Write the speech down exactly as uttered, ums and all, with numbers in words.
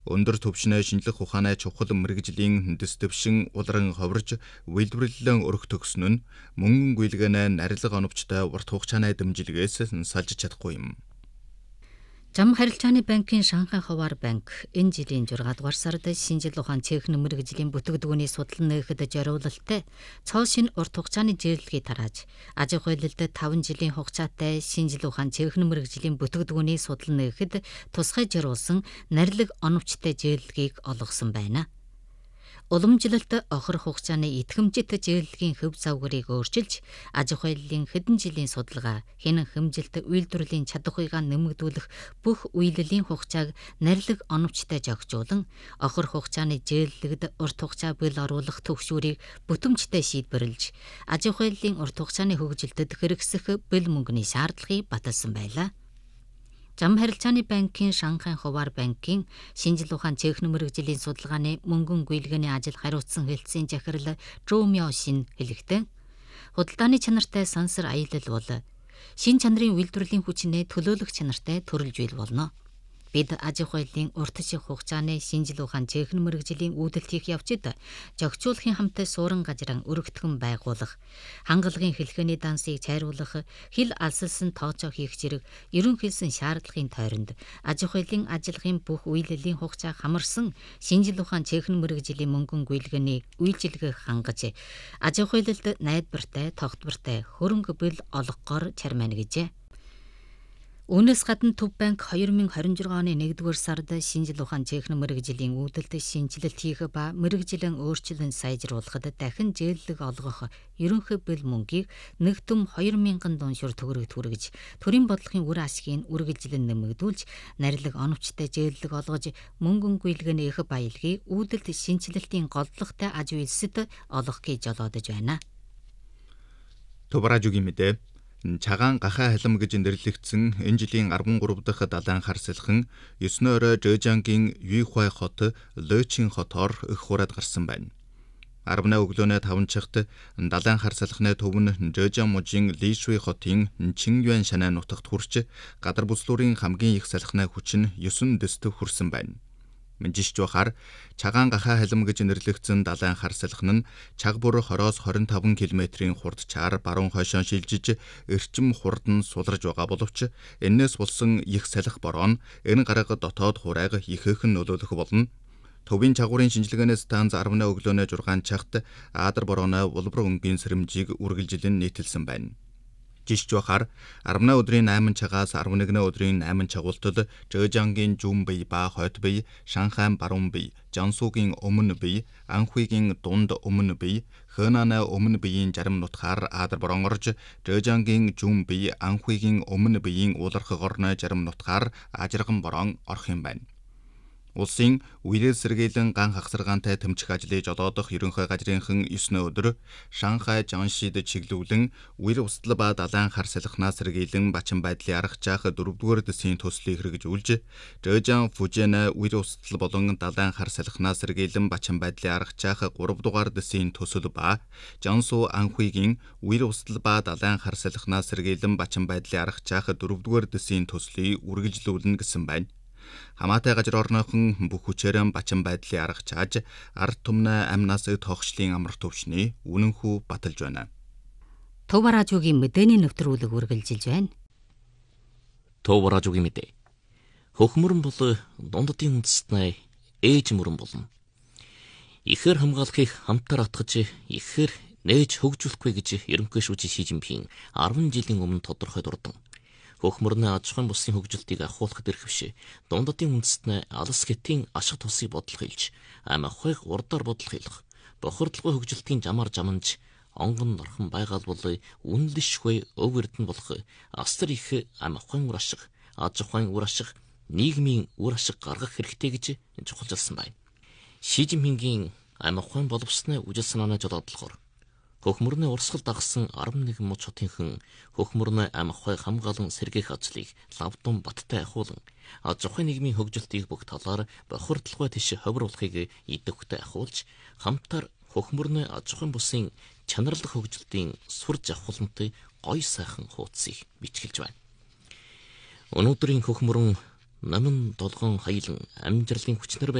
Өндөр түвшний шинжлэх ухааны чухал мэрэгжлийн дэс дэвшин улран ховрож үйлдвэрлэлэн өрх төгснө нь мөнгөн гүйлгэнэ нарилга оновчтой урт хугацааны дэмжлэгээс салж чадахгүй юм. Зам харилцааны банкын Шанхай хуваар банк энэ жилийн зургаат дугаар сард шинжлэх ухааны техник мэрэгжлийн бүтээгдэхүүний судлан нээхэд зориулалтай цоо шин урт хугацааны зээлдлгийг тарааж аж ахуй хэлэлтэд таван жилийн хугацаатай шинжлэх ухааны техник мэрэгжлийн бүтээгдэхүүний судлан нээхэд тусгай зориулсан нарилга оновчтой зээлдлгийг олгосон байна. Уламжлалт охир хугацааны идэвхжит зээлдлэгийн хөв завгарыг өөрчилж аж ахуй хэллийн хэдэн жилийн судалгаа хянан хэмжилт үйлдвэрлэлийн чадахуйгаа нэмэгдүүлэх бүх үйлдвэрлэлийн хугацааг нарилга оновчтой зохицуулан охир хугацааны зээлдлэгд урт хугацаа бэл оруулах төгшүүрийг бүтэмжтэй шийдвэрлэж аж ахуй хэллийн урт хугацааны хөгжилтэд хэрэгсэх бэл мөнгөний шаардлагыг баталсан байлаа. Зам харилцааны банкын Шанхай хуваар банкын шинжлэх ухааны техник мэрэгжлийн судалгааны мөнгөн гүйлгээний ажил хариуцсан хэлтсийн захирал Зхou Miaoxin хэлэхдээ худалдааны чанартай сансар аялал бол шин чанарын үйлдвэрлэлийн хүчнээ төлөөлөх чанартай төрөлж бий болно. Бид аж ахуй хэллийн урт шиг хугацааны шинжлэх ухааны техник мэрэгжлийн үүдэлт хийх явцад зохицуулахын хамтаа суурин газран өргөтгөн байгуулах, хангалагын хэлхээний дансыг цайруулах, хил алсалсан тооцоо хийх зэрэг ерөн хэлсэн шаардлагын тойронд аж ахуй хэллийн ажиллагын бүх үйлдвэрлэлийн хугацаа хамарсан шинжлэх ухааны техник мэрэгжлийн мөнгөн гүйлгээний үйлчилгээг хангаж аж ахуй хэлэлд найдвартай, тогтвортой хөрөнгө бэл олгохоор чармайна гэжээ. Үүнээс гадна Төв банк две тысячи двадцать шесть оны нэгдүгээр сард шинжлэх ухааны техник мэрэгжлийн үүдэлт шинжилэлт хийх ба мэрэгжлийн өөрчлөлт сайжруулахад дахин зээлдлэг олгох ерөнхий бэл мөнгийг нэг түм two thousand дуншуур төгрөг түргэж төрийн бодлогын үр ашгийг үргэлжлэн нэмэгдүүлж нарилга оновчтой зээлдлэг олгож мөнгөн гүйлгээний их баялагийг үүдэлт шинжилэлтийн голдлогтой аж үйлсэд олгох гэж жолоодож байна. Тубаражугийн мэдээ Чагаан гахаа халим гэж нэрлэгдсэн энэ жилийн арван гурав дахь далайн харсалхан ёсны орой Зhejiangгийн Yuehua хот, Лечин хотоор их хураад гарсан байна. арваны өглөөнөө таван цагт далайн харсалхны төв нь Zhejiang мужийн Lishui хотын Qingyuan шанаа нутагт хүрч гадар бүслүүрийн хамгийн их салхины хүч нь нine дэстэв хүрсэн байна. Мэдж жохаар Чагаан гахаа халим гэж нэрлэгдсэн далайн харсалхан нь чаг бүр twenty-тwenty км-ийн хурдчаар баруун хойшоо шилжиж эрчим хурдан суларж байгаа боловч энээс болсон их салхи бороо нь энэ гараг дотоод хурайг ихээхэн нөлөөлөх болно. Төвийн чагуурын шинжилгээнээс станц арваны өглөөнөө six цагт Аадар борооны улбар өнгийн сэрэмжийг үргэлжлэн нийтэлсэн байна. Жишж бахаар арваны өдрийн eight цагаас eleven өдрийн eight чагуултад Zhejiangгийн зүүн бие ба хойд бие, Шанхайн баруун бие, Jiangsuгийн өмнө бие, Анхуйгийн дунд өмнө бие, Хэнаны өмнө биеийн зарим нутгаар Аадар борон орж, Zhejiangгийн зүүн бие, Анхуйгийн өмнө биеийн уларх горны зарим нутгаар ажирган борон орох юм байна. Улсын үерээ сэргийлэн ган хагсаргаантай тэмцэх ажлыг жолоодох ерөнхий газрынхан nine өдөр Шанхай Жаншид чиглүүлэн үер устал ба далайн хар салхинаас сэргийлэн бачин байдлын арга чаах дөрөвдүгээр дэсийн төслийг хэрэгжүүлж, Zhejiang Fujian үер устал болон далайн хар салхинаас сэргийлэн бачин байдлын арга чаах three дугаар дэсийн төсөл ба Jiangsu Анхуйгийн үер устал ба далайн хар салхинаас сэргийлэн бачин байдлын арга чаах dөрөвдүгээр дэсийн төслийг үргэлжлүүлнэ гэсэн байна. Хамаатай газар орныхон бүх хүчээрэн бачин байдлын арга чааж, ард түмнэ амнаас тогшлын амар төвшний үнэнхүү баталж байна. Төв радиогийн мэдээний нэвтрүүлэг үргэлжилж байна. Төв радиогийн мэдээ. Хөхмөрөн бол дунддын үндэстнээ ээж мөрөн болно. Ихээр хамгаалахыг хамтар атгаж, ихээр нээж хөгжүүлэхгүй гэж ерөнхий шүүжин Ши Жинпин ten жилийн өмнө тодорхой дурдан. Хөхмөрний аж ахуйн бүсийн хөгжилтийг ахуулахад эрхэвш, дунддын үндэстнээ алс хэтийн ашиг тусыг бодлого хэлж, ам ахуйг урдаар бодлого хэлэх, бохирдлогын хөгжилтийн жамаар жаманж, онгон норхон байгаал бол үнэлшгүй өв эрдэнэ болох астар их ам ахуйн үр ашиг, аж ахуйн үр ашиг, нийгмийн үр ашиг гаргах хэрэгтэй гэж чухалчилсан байна. Ши Жинпингийн ам ахуйн боловсны үжил санааны жолоодлохоор хөхмөрний урсгал дагсан eleven муж хотынхан хөхмөрний ам ахуй хамгаалан сэргээх ажлыг лавдун баттай ахуулан аж ахуйн нийгмийн хөгжилтийг бүх талаар бохирдлогоо тийш ховруулахыг идэвхтэй ахуулж хамтар хөхмөрний аж ахуйн бүсийн чанарлах хөгжилтийн сур жавхлантай гоё сайхан хуудсыг бичгэлж байна. Өнөөдрийн хөхмөрөн Номин долгон хаялан амжилтын хүчнэр